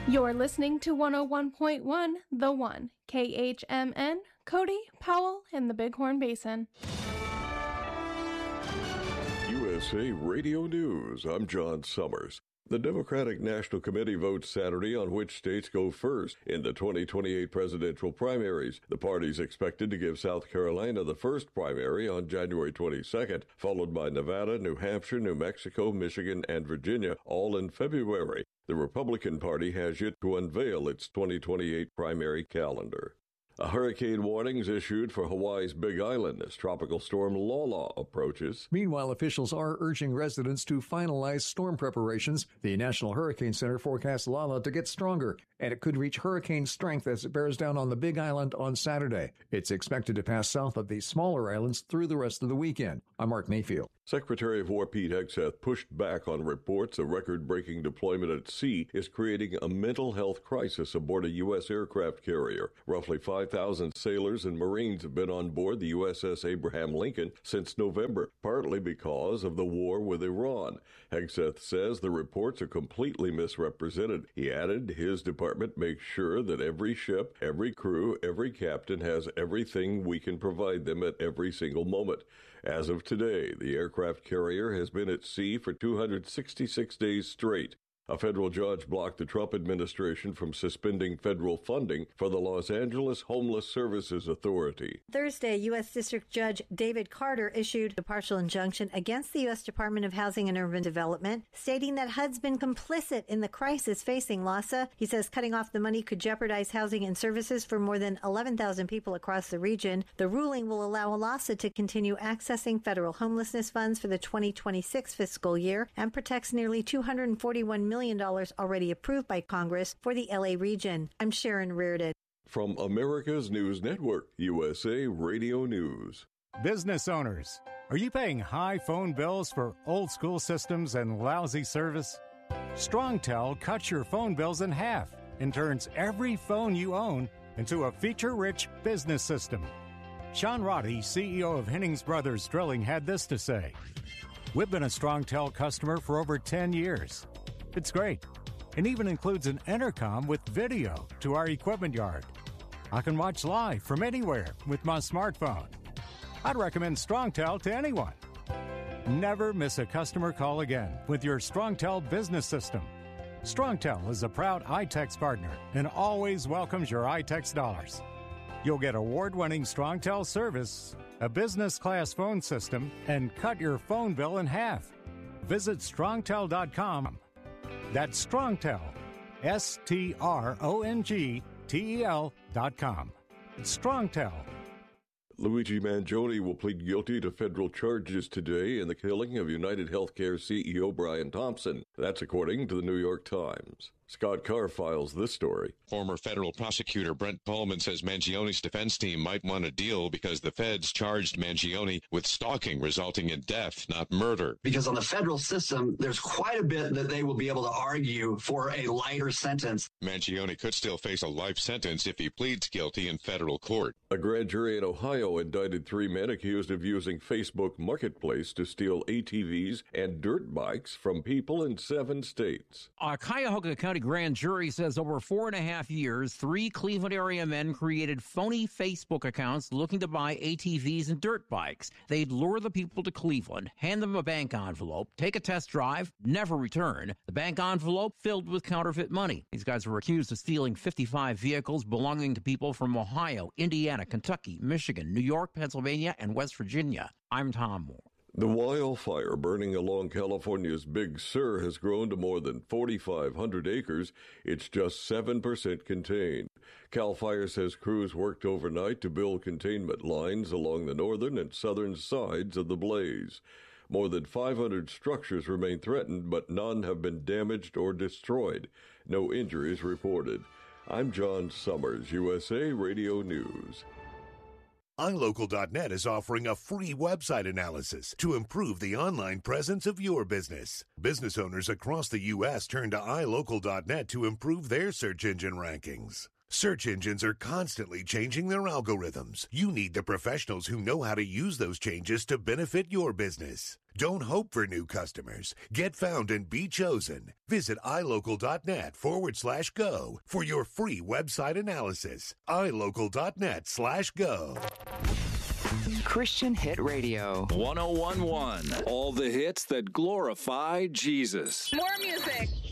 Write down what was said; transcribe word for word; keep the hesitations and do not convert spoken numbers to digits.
You're listening to one oh one point one, The One, K H M N, Cody, Powell, and the Bighorn Basin. U S A Radio News, I'm John Summers. The Democratic National Committee votes Saturday on which states go first in the twenty twenty-eight presidential primaries. The party's expected to give South Carolina the first primary on January twenty-second, followed by Nevada, New Hampshire, New Mexico, Michigan, and Virginia, all in February. The Republican Party has yet to unveil its twenty twenty-eight primary calendar. A hurricane warning is issued for Hawaii's Big Island as Tropical Storm Lola approaches. Meanwhile, officials are urging residents to finalize storm preparations. The National Hurricane Center forecasts Lola to get stronger, and it could reach hurricane strength as it bears down on the Big Island on Saturday. It's expected to pass south of the smaller islands through the rest of the weekend. I'm Mark Mayfield. Secretary of War Pete Hegseth pushed back on reports a record-breaking deployment at sea is creating a mental health crisis aboard a U S aircraft carrier. Roughly five thousand sailors and Marines have been on board the U S S Abraham Lincoln since November, partly because of the war with Iran. Hegseth says the reports are completely misrepresented. He added his department makes sure that every ship, every crew, every captain has everything we can provide them at every single moment. As of today, the aircraft carrier has been at sea for two hundred sixty-six days straight. A federal judge blocked the Trump administration from suspending federal funding for the Los Angeles Homeless Services Authority. Thursday, U S. District Judge David Carter issued a partial injunction against the U S. Department of Housing and Urban Development, stating that H U D's been complicit in the crisis facing LAHSA. He says cutting off the money could jeopardize housing and services for more than eleven thousand people across the region. The ruling will allow LAHSA to continue accessing federal homelessness funds for the twenty twenty-six fiscal year and protects nearly two hundred forty-one million dollars already approved by Congress for the L A region. I'm Sharon Reardon. From America's News Network, U S A Radio News. Business owners, are you paying high phone bills for old school systems and lousy service? StrongTel cuts your phone bills in half and turns every phone you own into a feature-rich business system. Sean Roddy, C E O of Hennings Brothers Drilling, had this to say: "We've been a StrongTel customer for over ten years. It's great, and even includes an intercom with video to our equipment yard. I can watch live from anywhere with my smartphone. I'd recommend StrongTel to anyone. Never miss a customer call again with your StrongTel business system. StrongTel is a proud iTex partner and always welcomes your iTex dollars. You'll get award-winning StrongTel service, a business-class phone system, and cut your phone bill in half. Visit strongtel dot com. That's StrongTel, S T R O N G T E L dot com. It's StrongTel. Luigi Mangione will plead guilty to federal charges today in the killing of United Healthcare C E O Brian Thompson. That's according to the New York Times. Scott Carr files this story. Former federal prosecutor Brent Coleman says Mangione's defense team might want a deal because the feds charged Mangione with stalking resulting in death, not murder. Because on the federal system, there's quite a bit that they will be able to argue for a lighter sentence. Mangione could still face a life sentence if he pleads guilty in federal court. A grand jury in Ohio indicted three men accused of using Facebook Marketplace to steal A T Vs and dirt bikes from people in seven states. A Cuyahoga County grand jury says over four and a half years, three Cleveland area men created phony Facebook accounts looking to buy A T Vs and dirt bikes. They'd lure the people to Cleveland, hand them a bank envelope, take a test drive, never return. The bank envelope filled with counterfeit money. These guys were accused of stealing fifty-five vehicles belonging to people from Ohio, Indiana, Kentucky, Michigan, New York, Pennsylvania, and West Virginia. I'm Tom Moore. The wildfire burning along California's Big Sur has grown to more than forty-five hundred acres. It's just seven percent contained. CAL FIRE says crews worked overnight to build containment lines along the northern and southern sides of the blaze. More than five hundred structures remain threatened, but none have been damaged or destroyed. No injuries reported. I'm John Summers, U S A Radio News. i local dot net is offering a free website analysis to improve the online presence of your business. Business owners across the U S turn to i local dot net to improve their search engine rankings. Search engines are constantly changing their algorithms. You need the professionals who know how to use those changes to benefit your business. Don't hope for new customers. Get found and be chosen. Visit ilocal.net forward slash go for your free website analysis. ilocal.net slash go. Christian Hit Radio. one oh one point one. All the hits that glorify Jesus. More music.